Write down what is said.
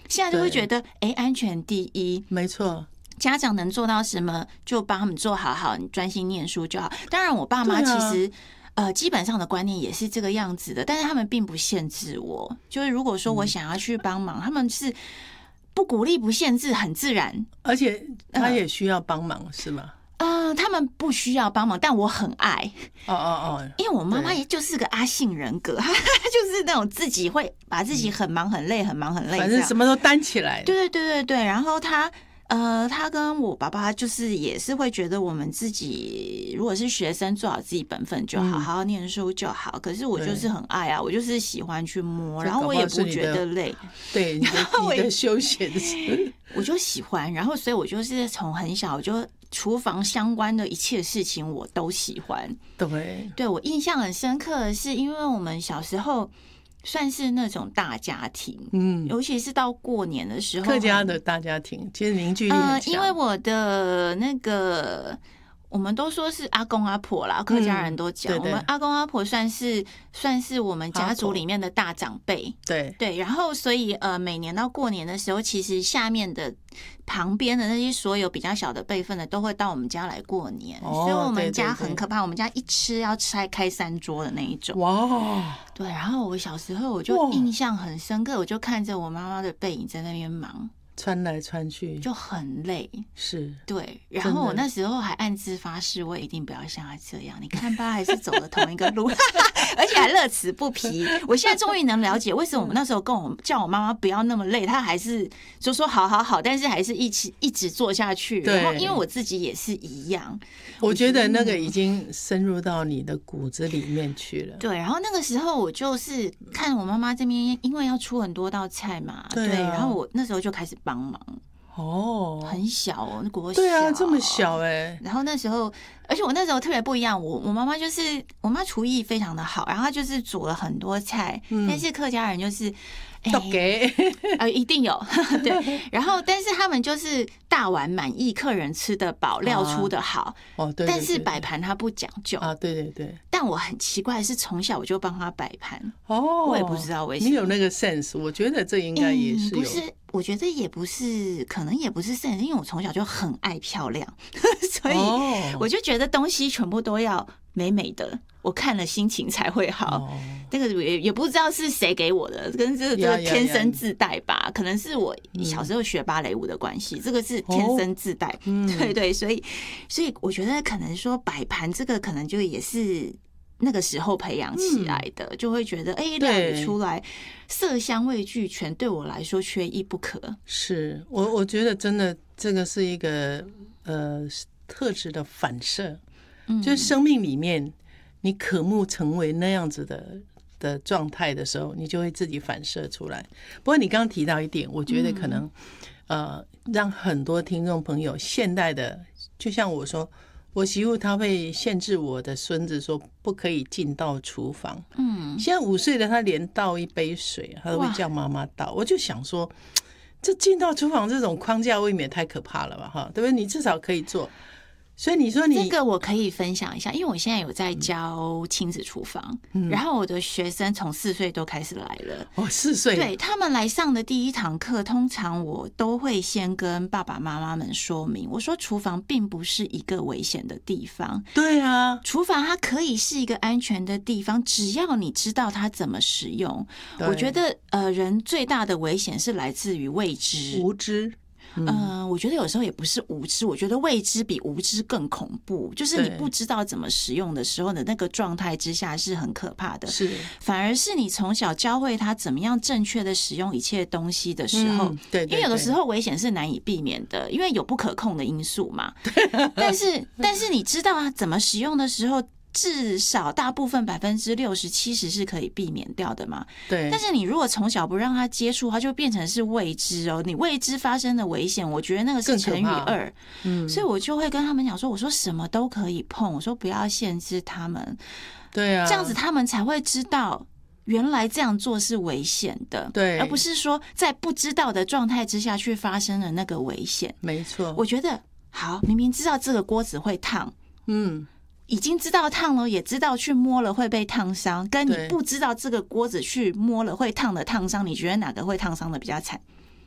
现在就会觉得安全第一， 没错。 家长能做到什么就帮他们做好，你专心念书就好。当然我爸妈其实基本上的观念也是这个样子的，但是他们并不限制我，就是如果说我想要去帮忙，他们是不鼓励不限制，很自然。 而且他也需要帮忙是吗？ 他们不需要帮忙，但我很爱。因为我妈妈也就是个阿信人格，她就是那种自己会把自己很忙很累，很忙很累， 反正什么都担起来。 对，然后她跟我爸爸就是也是会觉得我们自己如果是学生做好自己本分就好，好好念书就好。可是我就是很爱啊，我就是喜欢去摸，然后我也不觉得累。 对，你的休闲是我就喜欢，然后所以我就是从很小我就厨房相关的一切事情我都喜欢。对，我印象很深刻的是，因为我们小时候算是那种大家庭，尤其是到过年的时候， 客家的大家庭，其实凝聚力很强。 因为我的那个，我们都说是阿公阿婆啦，客家人都讲，我们阿公阿婆算是我们家族里面的大长辈。对，然后所以每年到过年的时候，其实下面的旁边的那些所有比较小的辈分的都会到我们家来过年，所以我们家很可怕，我们家一吃要开3桌的那一种。 哇！ 对，然后我小时候我就印象很深刻，我就看着我妈妈的背影在那边忙。 穿来穿去就很累， 是对。然后我那时候还暗自发誓，我一定不要像他这样。你看吧，还是走了同一个路，而且还乐此不疲。我现在终于能了解为什么我们那时候叫我妈妈不要那么累，她还是就说好，但是还是一直做下去。然后因为我自己也是一样， 我觉得那个已经深入到你的骨子里面去了。 对，然后那个时候我就是看我妈妈这边，因为要出很多道菜嘛，对，然后我那时候就开始帮忙。很小哦，国小。 对啊，这么小然后那时候，而且我那时候特别不一样，我妈妈就是我妈厨艺非常的好，然后她就是煮了很多菜，但是客家人就是都给一定有对，然后但是他们就是大碗满意，客人吃得饱，料出得好对， 但是摆盘他不讲究啊，对。 但我很奇怪的是，从小我就帮他摆盘我也不知道为什么。 你有那个 sense， 我觉得这应该也是有。 不是，我觉得也不是，可能也不是 sense，因为我从小就很爱漂亮，所以我就觉得东西全部都要美美的，我看了心情才会好。那个也不知道是谁给我的，跟这个天生自带吧，可能是我小时候学芭蕾舞的关系，这个是天生自带。对，所以我觉得可能说摆盘这个可能就也是那个时候培养起来的，就会觉得料理出来色香味俱全，对我来说缺一不可。 是我觉得真的这个是一个特质的反射，就是生命里面你渴慕成为那样子的状态的时候，你就会自己反射出来。不过你刚刚提到一点，我觉得可能让很多听众朋友现代的，就像我说，我媳妇她会限制我的孙子说不可以进到厨房。现在5岁的他连倒一杯水他都会叫妈妈倒。我就想说，这进到厨房这种框架未免太可怕了吧，哈，对不对？你至少可以做。所以你说这个我可以分享一下，因为我现在有在教亲子厨房，然后我的学生从4岁都开始来了。 4岁， 对，他们来上的第一堂课，通常我都会先跟爸爸妈妈们说明，我说厨房并不是一个危险的地方。 对啊， 厨房它可以是一个安全的地方，只要你知道它怎么使用。我觉得人最大的危险是来自于未知、 无知。 我觉得有时候也不是无知，我觉得未知比无知更恐怖。就是你不知道怎么使用的时候的那个状态之下是很可怕的。 是， 反而是你从小教会他怎么样正确的使用一切东西的时候， 对， 因为有的时候危险是难以避免的，因为有不可控的因素嘛。但是你知道他怎么使用的时候，至少大部分60%、70%是可以避免掉的嘛。 对。 但是你如果从小不让他接触，他就变成是未知哦。你未知发生的危险，我觉得那个是乘以2。所以我就会跟他们讲说，我说什么都可以碰，我说不要限制他们。 对啊， 这样子他们才会知道原来这样做是危险的， 对， 而不是说在不知道的状态之下去发生了那个危险。 没错， 我觉得好，明明知道这个锅子会烫，已经知道烫了，也知道去摸了会被烫伤，跟你不知道这个锅子去摸了会烫的烫伤，你觉得哪个会烫伤的比较惨？